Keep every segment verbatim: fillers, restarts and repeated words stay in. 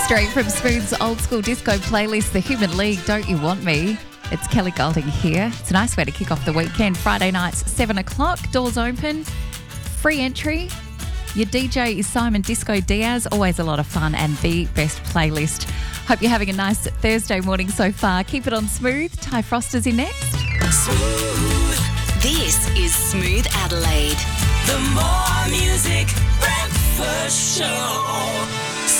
Straight from Smooth's old school disco playlist, The Human League, Don't You Want Me? It's Kelly Golding here. It's a nice way to kick off the weekend. Friday nights, seven o'clock, doors open, free entry. Your D J is Simon Disco Diaz. Always a lot of fun and the best playlist. Hope you're having a nice Thursday morning so far. Keep it on Smooth. Ty Froster's in next. Smooth. This is Smooth Adelaide. The more music, breakfast show.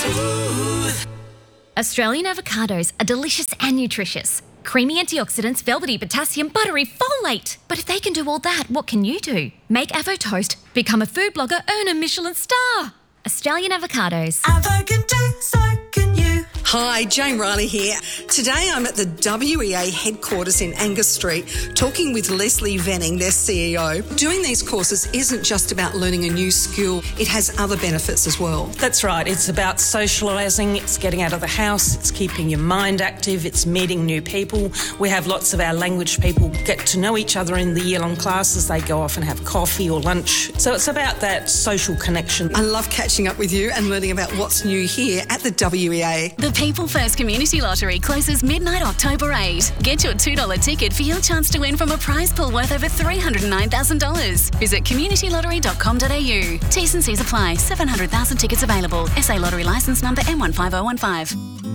Smooth. Australian avocados are delicious and nutritious. Creamy antioxidants, velvety potassium, buttery folate. But if they can do all that, what can you do? Make Avo Toast, become a food blogger, earn a Michelin star. Australian avocados. Avo can do, so can you. Hi, Jane Riley here. Today I'm at the W E A headquarters in Angus Street talking with Leslie Venning, their C E O. Doing these courses isn't just about learning a new skill, it has other benefits as well. That's right. It's about socialising, it's getting out of the house, it's keeping your mind active, it's meeting new people. We have lots of our language people get to know each other in the year-long classes. They go off and have coffee or lunch. So it's about that social connection. I love catching up with you and learning about what's new here at the W E A. The People First Community Lottery closes midnight October eighth. Get your two dollars ticket for your chance to win from a prize pool worth over three hundred nine thousand dollars. Visit community lottery dot com dot a u. T's and C's apply. seven hundred thousand tickets available. S A Lottery licence number M one five oh one five.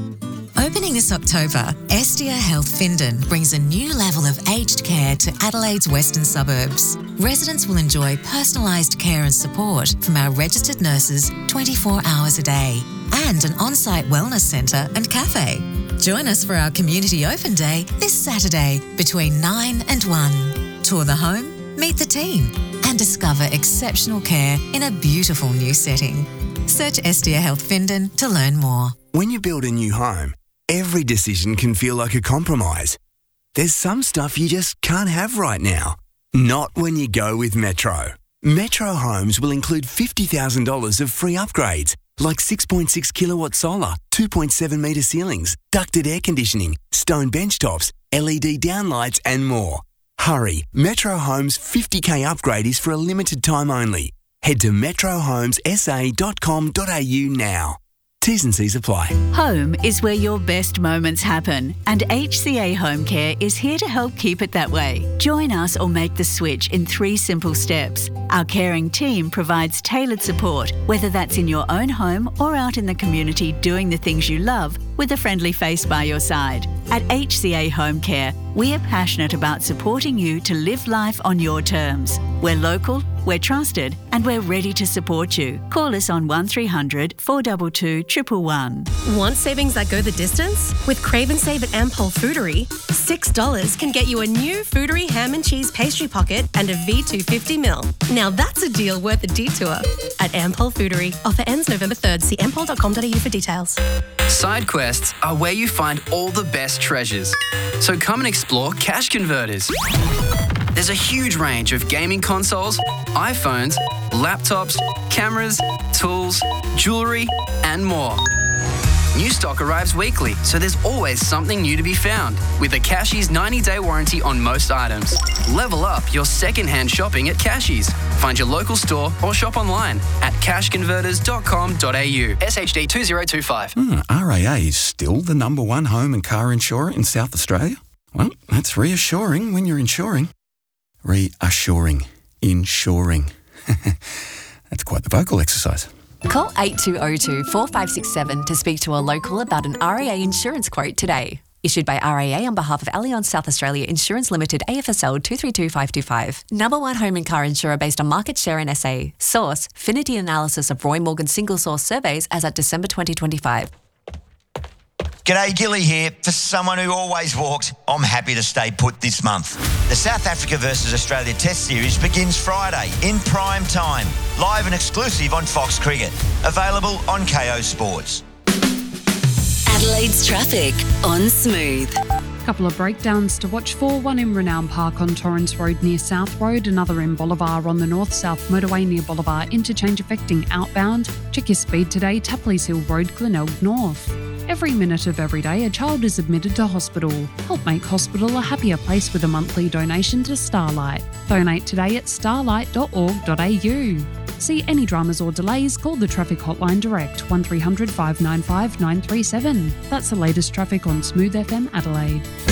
Opening this October, Estia Health Findon brings a new level of aged care to Adelaide's western suburbs. Residents will enjoy personalised care and support from our registered nurses twenty-four hours a day and an on-site wellness centre and cafe. Join us for our Community Open Day this Saturday between nine and one. Tour the home, meet the team and discover exceptional care in a beautiful new setting. Search Estia Health Findon to learn more. When you build a new home, every decision can feel like a compromise. There's some stuff you just can't have right now. Not when you go with Metro. Metro Homes will include fifty thousand dollars of free upgrades, like six point six kilowatt solar, two point seven metre ceilings, ducted air conditioning, stone benchtops, L E D downlights and more. Hurry, Metro Homes fifty K upgrade is for a limited time only. Head to metro homes s a dot com dot a u now. T's and C's apply. Home is where your best moments happen, and H C A Home Care is here to help keep it that way. Join us or make the switch in three simple steps. Our caring team provides tailored support, whether that's in your own home or out in the community doing the things you love with a friendly face by your side. At H C A Home Care, we are passionate about supporting you to live life on your terms. We're local, we're trusted, and we're ready to support you. Call us on one three hundred, four two two, one one one. Want savings that go the distance? With Crave and Save at Ampol Foodery, six dollars can get you a new Foodery ham and cheese pastry pocket and a V two fifty mil. Now that's a deal worth a detour. At Ampol Foodery. Offer ends November third. See ampol dot com dot a u for details. Side quests are where you find all the best treasures. So come and explore Cash Converters. There's a huge range of gaming consoles, iPhones, laptops, cameras, tools, jewellery, and more. New stock arrives weekly, so there's always something new to be found. With a Cashies ninety day warranty on most items. Level up your second-hand shopping at Cashies. Find your local store or shop online at cash converters dot com dot a u. S H D two zero two five. Hmm, R A A is still the number one home and car insurer in South Australia? Well, that's reassuring when you're insuring. Reassuring. Insuring. That's quite the vocal exercise. Call eight two zero two, four five six seven to speak to a local about an R A A insurance quote today. Issued by R A A on behalf of Allianz South Australia Insurance Limited, A F S L two three two five two five. Number one home and car insurer based on market share in S A. Source, Finity analysis of Roy Morgan single source surveys as at December twenty twenty-five. G'day, Gilly here. For someone who always walked, I'm happy to stay put this month. The South Africa versus Australia Test Series begins Friday in prime time. Live and exclusive on Fox Cricket. Available on K O Sports. Adelaide's traffic on Smooth. Couple of breakdowns to watch for, one in Renown Park on Torrens Road near South Road, another in Bolivar on the north-south motorway near Bolivar interchange affecting outbound. Check your speed today, Tapley's Hill Road, Glenelg North. Every minute of every day, a child is admitted to hospital. Help make hospital a happier place with a monthly donation to Starlight. Donate today at starlight dot org dot a u. See any dramas or delays, call the traffic hotline direct one three hundred five nine five nine three seven. That's the latest traffic on Smooth F M Adelaide.